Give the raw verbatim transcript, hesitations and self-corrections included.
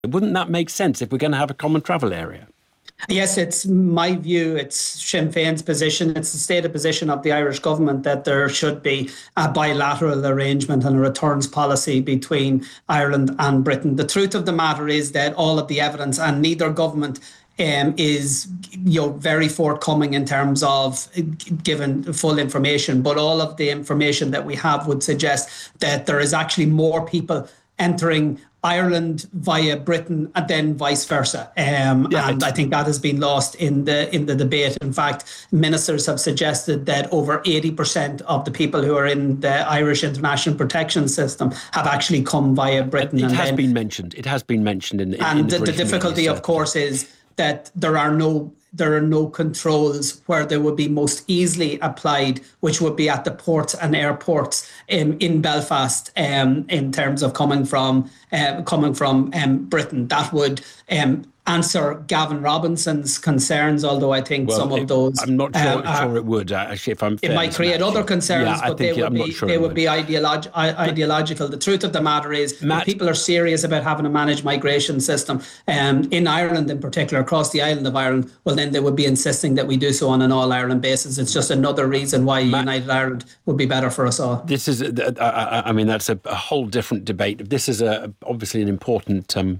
Wouldn't that make sense if we're going to have a common travel area? Yes, it's my view, it's Sinn Féin's position, it's the stated position of the Irish government that there should be a bilateral arrangement and a returns policy between Ireland and Britain. The truth of the matter is that all of the evidence, and neither government Um, is you know very forthcoming in terms of giving full information, but all of the information that we have would suggest that there is actually more people entering Ireland via Britain and then vice versa. Um, yeah, and I think that has been lost in the in the debate. In fact, ministers have suggested that over eighty percent of the people who are in the Irish international protection system have actually come via Britain. It and has then, been mentioned. It has been mentioned in, in and in the, the, the difficulty, of course, is that there are no there are no controls where they would be most easily applied, which would be at the ports and airports in, in Belfast, um, in terms of coming from uh, coming from um, Britain. That would um, answer Gavin Robinson's concerns, although I think well, some of it, those I'm not sure, uh, sure it would actually. If I'm it might create other concerns, yeah, but they think, would be sure they would, would be ideolog- ideological. The truth of the matter is, Matt, if people are serious about having a managed migration system, um, in Ireland in particular, across the island of Ireland, well, then they would be insisting that we do so on an all Ireland basis. It's just another reason why Matt, United Ireland would be better for us all. This is, I mean, that's a, a whole different debate. This is a, obviously an important um,